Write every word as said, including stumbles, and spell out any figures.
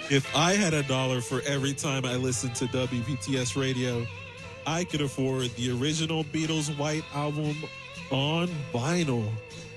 If I had a dollar for every time I listened to W P T S radio, I could afford the original Beatles White Album on vinyl.